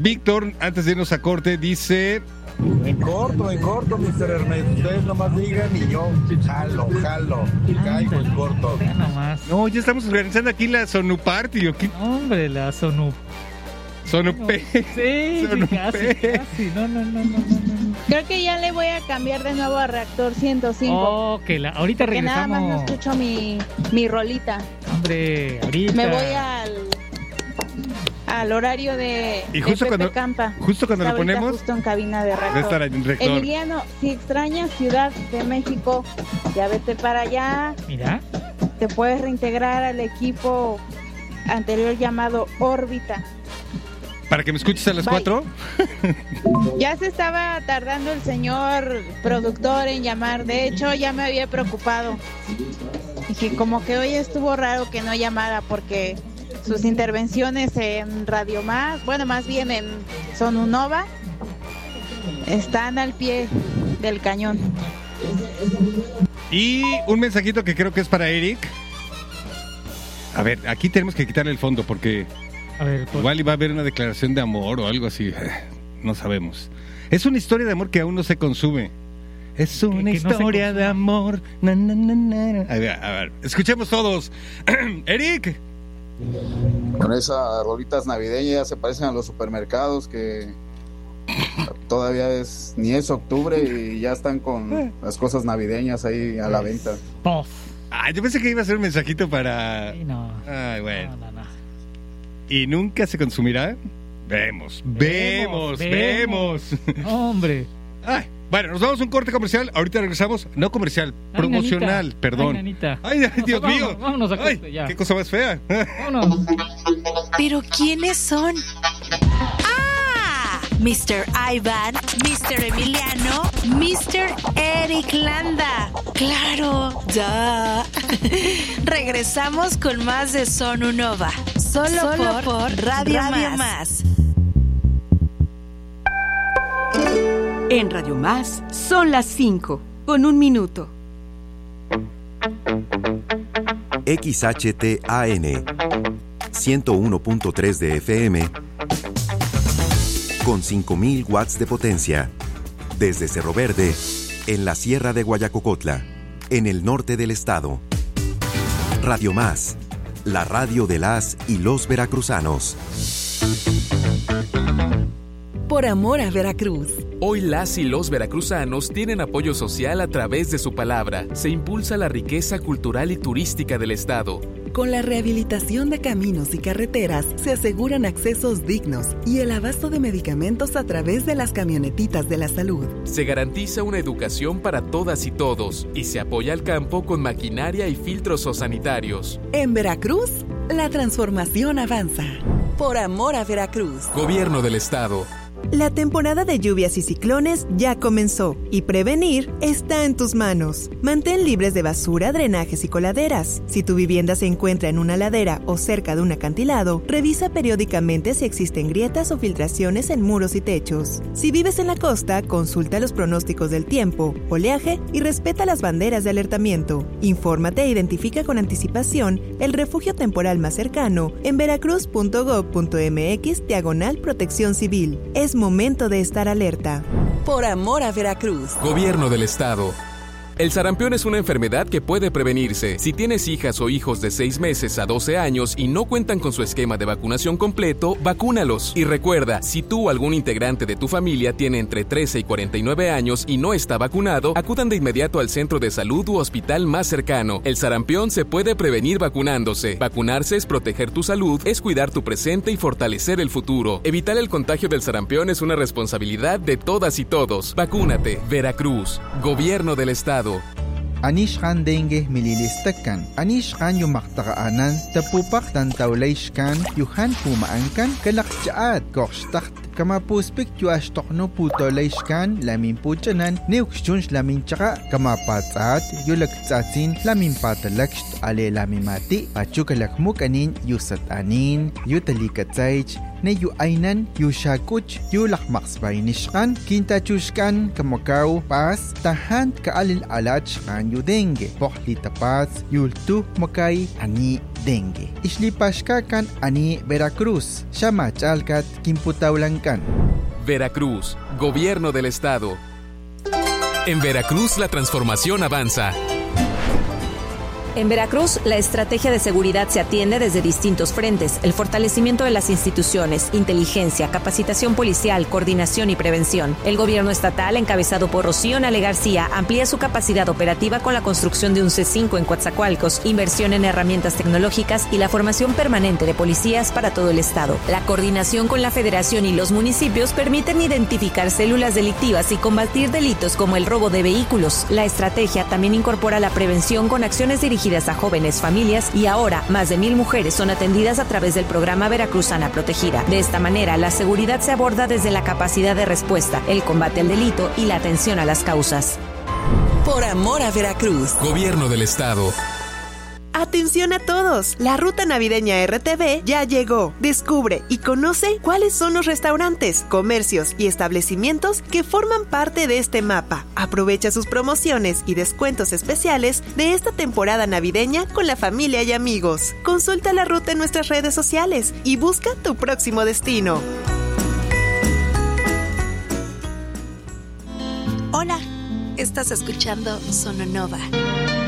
Víctor, antes de irnos a corte, dice... En corto, Mr. Ernest. Ustedes nomás digan y yo jalo, caigo en corto. No, ya estamos organizando aquí la Sonu Party. Hombre, la Sonu. Sonupé. Sí, casi. No. Creo que ya le voy a cambiar de nuevo a Reactor 105. Ahorita regresamos. Que nada más no escucho mi rolita. Hombre, ahorita. Me voy al horario de Pepe Campa. Justo cuando lo ponemos. Justo en cabina de Reactor. Emiliano, si extrañas Ciudad de México, ya vete para allá. Mira. Te puedes reintegrar al equipo anterior llamado Órbita. ¿Para que me escuches a las 4? Ya se estaba tardando el señor productor en llamar. De hecho, ya me había preocupado. Dije, como que hoy estuvo raro que no llamara porque sus intervenciones en Radio Más, bueno, más bien en Sonu Nova, están al pie del cañón. Y un mensajito que creo que es para Eric. A ver, aquí tenemos que quitarle el fondo porque... A ver, igual iba a haber una declaración de amor o algo así. No sabemos. Es una historia de amor que aún no se consume. Es una historia de amor. A ver, escuchemos todos. Eric. Con esas rolitas navideñas se parecen a los supermercados que todavía ni es octubre y ya están con las cosas navideñas ahí a la venta. Yo pensé que iba a ser un mensajito para... Sí, no. Ay, bueno. No. ¿Y nunca se consumirá? Vemos. Hombre. Ay, bueno, nos vamos a un corte comercial. Ahorita regresamos. No comercial, promocional, nanita. perdón. Ay, Dios mío. Vámonos a corte ya. Qué cosa más fea. Vámonos. ¿Pero quiénes son? Mr. Ivan, Mr. Emiliano, Mr. Eric Landa. ¡Claro! ¡Ya! Regresamos con más de Sonu Nova. Solo por Radio Más. En Radio Más son las 5, con 1 minuto. XHTAN 101.3 de FM con 5,000 watts de potencia. Desde Cerro Verde, en la Sierra de Guayacocotla, en el norte del estado. Radio Más, la radio de las y los veracruzanos. Por amor a Veracruz. Hoy las y los veracruzanos tienen apoyo social a través de su palabra. Se impulsa la riqueza cultural y turística del estado. Con la rehabilitación de caminos y carreteras se aseguran accesos dignos y el abasto de medicamentos a través de las camionetitas de la salud. Se garantiza una educación para todas y todos y se apoya al campo con maquinaria y filtros sanitarios. En Veracruz, la transformación avanza. Por amor a Veracruz. Gobierno del estado. La temporada de lluvias y ciclones ya comenzó y prevenir está en tus manos. Mantén libres de basura, drenajes y coladeras. Si tu vivienda se encuentra en una ladera o cerca de un acantilado, revisa periódicamente si existen grietas o filtraciones en muros y techos. Si vives en la costa, consulta los pronósticos del tiempo, oleaje y respeta las banderas de alertamiento. Infórmate e identifica con anticipación el refugio temporal más cercano en veracruz.gov.mx/protección civil. Es momento de estar alerta. Por amor a Veracruz. Gobierno del estado. El sarampión es una enfermedad que puede prevenirse. Si tienes hijas o hijos de 6 meses a 12 años y no cuentan con su esquema de vacunación completo, vacúnalos. Y recuerda, si tú o algún integrante de tu familia tiene entre 13 y 49 años y no está vacunado, acudan de inmediato al centro de salud u hospital más cercano. El sarampión se puede prevenir vacunándose. Vacunarse es proteger tu salud, es cuidar tu presente y fortalecer el futuro. Evitar el contagio del sarampión es una responsabilidad de todas y todos. Vacúnate. Veracruz. Gobierno del estado. Anishkan dengue mililistakan. Anishkan yumaktaanan tapupak tan tawlayshkan yuhan pumaankan kalakjaat kokshtakt kamapuspik yuashtokno putolayshkan lamin puchanan neukshunsh lamin chaka kamapatsaat yulaktsatsin lamin patalakshto. alelamimati pachukalakmuk anin yusat anin yutalikatzaych ne yu ainan yu shakuch yu lakmaksbay nishkan kintachushkan kamakaw pas tahant kaalil alach kan yu dengue pohli tapats yultu makay ani dengue islipashkakan ani Veracruz shamachalkat kimputawlankan. Veracruz, Gobierno del Estado. En Veracruz la transformación avanza. En Veracruz, la estrategia de seguridad se atiende desde distintos frentes: el fortalecimiento de las instituciones, inteligencia, capacitación policial, coordinación y prevención. El gobierno estatal, encabezado por Rocío Nale García, amplía su capacidad operativa con la construcción de un C5 en Coatzacoalcos, inversión en herramientas tecnológicas y la formación permanente de policías para todo el estado. La coordinación con la federación y los municipios permiten identificar células delictivas y combatir delitos como el robo de vehículos. La estrategia también incorpora la prevención con acciones dirigidas a jóvenes, familias, y ahora más de 1,000 mujeres son atendidas a través del programa Veracruzana Protegida. De esta manera, la seguridad se aborda desde la capacidad de respuesta, el combate al delito y la atención a las causas. Por amor a Veracruz. Gobierno del Estado. ¡Atención a todos! La ruta navideña RTV ya llegó. Descubre y conoce cuáles son los restaurantes, comercios y establecimientos que forman parte de este mapa. Aprovecha sus promociones y descuentos especiales de esta temporada navideña con la familia y amigos. Consulta la ruta en nuestras redes sociales y busca tu próximo destino. Hola, estás escuchando Sononova.